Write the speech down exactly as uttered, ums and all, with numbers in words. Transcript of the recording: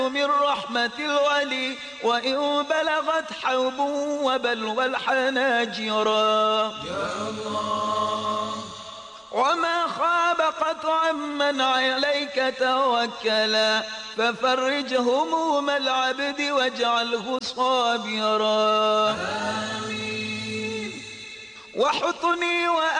من رحمة الولي وإن بلغت حوب وبلوى الحناجرا. يا الله. وما خاب قطعا من عليك توكلا ففرج هموم العبد واجعله صابرا. آمين. وحطني